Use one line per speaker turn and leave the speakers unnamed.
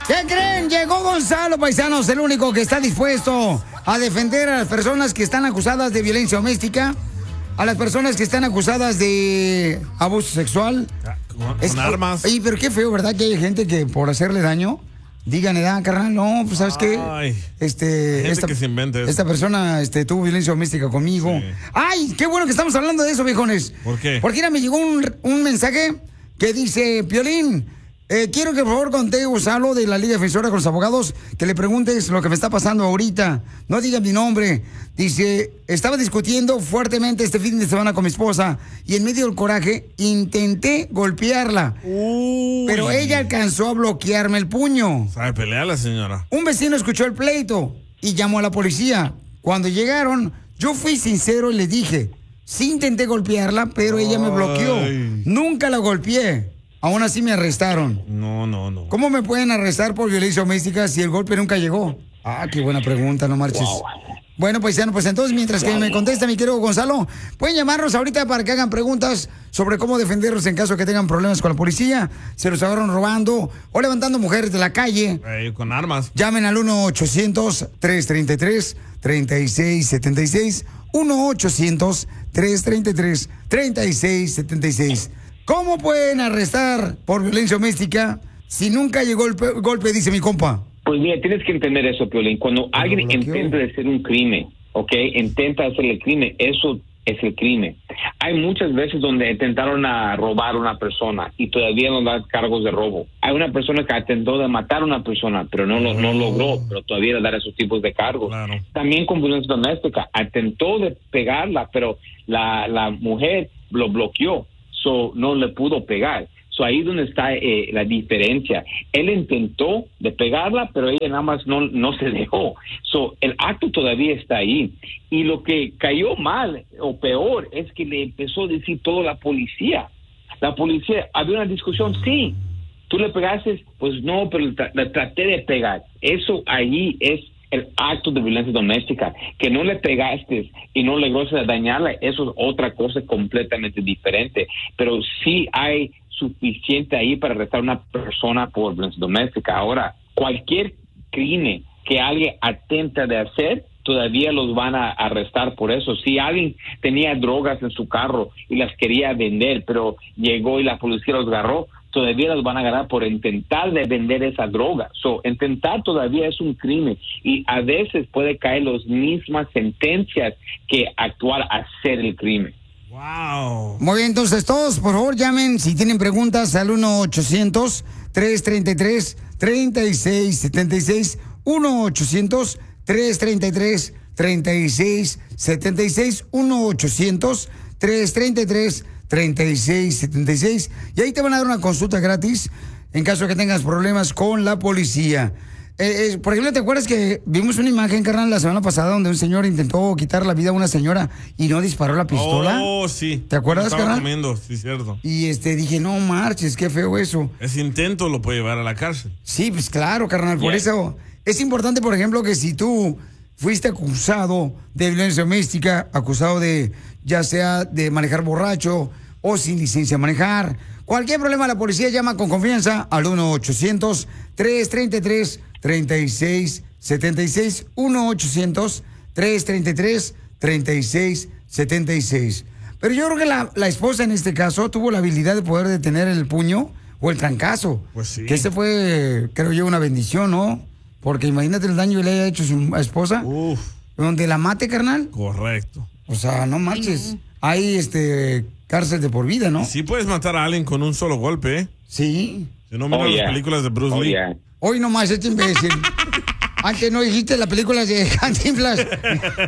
¿Qué creen? Llegó Gonzalo, paisanos, el único que está dispuesto a defender a las personas que están acusadas de violencia doméstica, a las personas que están acusadas de abuso sexual.
Con armas.
Oye, pero qué feo, ¿verdad? Que hay gente que por hacerle daño, digan, carnal, no, pues ¿sabes qué?
Que se inventa eso.
Esta persona tuvo violencia doméstica conmigo. Sí. ¡Ay, qué bueno que estamos hablando de eso, viejones!
¿Por qué?
Porque mira, me llegó un mensaje que dice, Piolín, quiero que por favor conté, Gonzalo, de la Liga Defensora con los abogados, que le preguntes lo que me está pasando ahorita. No digan mi nombre. Dice, estaba discutiendo fuertemente este fin de semana con mi esposa y en medio del coraje intenté golpearla. Pero ella alcanzó a bloquearme el puño.
¿Sabe pelear la señora?
Un vecino escuchó el pleito y llamó a la policía. Cuando llegaron, yo fui sincero y le dije, sí intenté golpearla, pero ella me bloqueó. Nunca la golpeé. Aún así me arrestaron.
No.
¿Cómo me pueden arrestar por violencia doméstica si el golpe nunca llegó? Ah, qué buena pregunta, no marches. Wow. Bueno, paisano, pues entonces mientras que me contesta mi querido Gonzalo, pueden llamarnos ahorita para que hagan preguntas sobre cómo defenderlos en caso de que tengan problemas con la policía, se los agarran robando o levantando mujeres de la calle.
Con armas.
Llamen al 1-800-333-3676. 1-800-333-3676. ¿Cómo pueden arrestar por violencia doméstica si nunca llegó el golpe, dice mi compa?
Pues mira, tienes que entender eso, Piolín. Cuando alguien intenta hacer un crimen, ¿ok? Intenta hacer el crimen, eso es el crimen. Hay muchas veces donde intentaron a robar a una persona y todavía no dan cargos de robo. Hay una persona que intentó de matar a una persona, pero no logró, pero todavía le dan esos tipos de cargos. Claro. También con violencia doméstica, intentó de pegarla, pero la mujer lo bloqueó. No le pudo pegar. Ahí es donde está la diferencia. Él intentó de pegarla, pero ella nada más no se dejó. El acto todavía está ahí. Y lo que cayó mal o peor es que le empezó a decir todo a la policía. La policía, había una discusión, sí, tú le pegaste, pues no, pero le traté de pegar. Eso ahí es el acto de violencia doméstica. Que no le pegaste y no lograste dañarla, eso es otra cosa completamente diferente. Pero sí hay suficiente ahí para arrestar a una persona por violencia doméstica. Ahora, cualquier crimen que alguien atenta de hacer, todavía los van a arrestar por eso. Si alguien tenía drogas en su carro y las quería vender, pero llegó y la policía los agarró, todavía los van a agarrar por intentar de vender esa droga. Intentar todavía es un crimen y a veces puede caer las mismas sentencias que actuar a hacer el crimen.
Wow.
Muy bien, entonces todos, por favor, llamen si tienen preguntas al 1-800-333-3676. 1-800-333-3676. 1-800-333-3676. Y ahí te van a dar una consulta gratis en caso de que tengas problemas con la policía. Por ejemplo, ¿te acuerdas que vimos una imagen, carnal, la semana pasada donde un señor intentó quitar la vida a una señora y no disparó la pistola?
Oh, sí.
¿Te acuerdas, carnal?
Comiendo, sí, cierto.
Y dije, no marches, qué feo eso.
Ese intento lo puede llevar a la cárcel.
Sí, pues claro, carnal, por eso es importante, por ejemplo, que si tú fuiste acusado de violencia doméstica, acusado de, ya sea de manejar borracho o sin licencia de manejar, cualquier problema la policía llama con confianza al 1-800-333-3676. 1-800-333-3676. Pero yo creo que la esposa en este caso tuvo la habilidad de poder detener el puño o el trancazo.
Pues sí.
Que fue, creo yo, una bendición, ¿no? Porque imagínate el daño que le haya hecho su esposa.
Uf.
Donde la mate, carnal.
Correcto.
O sea, no marches. Hay cárcel de por vida, ¿no?
Y sí puedes matar a alguien con un solo golpe, ¿eh?
Sí.
Si no miras las películas de Bruce Lee.
Hoy nomás, este imbécil. Antes no dijiste las películas de Cantinflas.